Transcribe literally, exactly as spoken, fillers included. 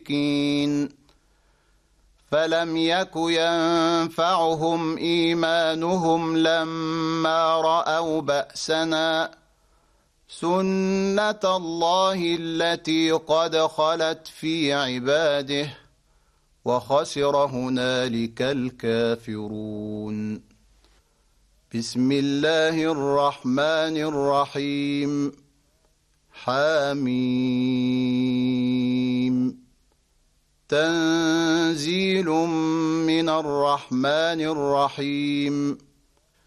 مشركين فلم يك ينفعهم إيمانهم لما رأوا بأسنا سنة الله التي قد خلت في عباده وخسر هنالك الكافرون. بسم الله الرحمن الرحيم. حميم. تنزيل من الرحمن الرحيم.